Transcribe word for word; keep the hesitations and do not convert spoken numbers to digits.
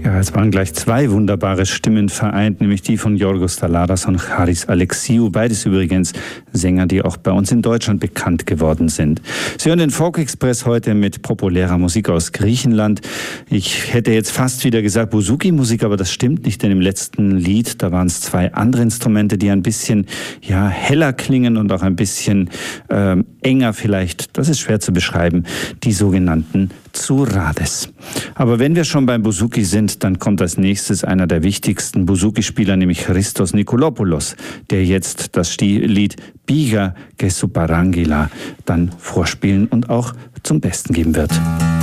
Ja, es waren gleich zwei wunderbare Stimmen vereint, nämlich die von Yorgos Talaras und Haris Alexiou. Beides übrigens Sänger, die auch bei uns in Deutschland bekannt geworden sind. Sie hören den Folk Express heute mit populärer Musik aus Griechenland. Ich hätte jetzt fast wieder gesagt Bouzouki-Musik, aber das stimmt nicht, denn im letzten Lied, da waren es zwei andere Instrumente, die ein bisschen ja, heller klingen und auch ein bisschen ähm, enger vielleicht. Das ist schwer zu beschreiben, die sogenannten Tsourades. Aber wenn wir schon beim Bouzouki sind, dann kommt als nächstes einer der wichtigsten Bouzouki-Spieler, nämlich Christos Nikolopoulos, der jetzt das Lied Biga ke Souparangila dann vorspielen und auch zum Besten geben wird.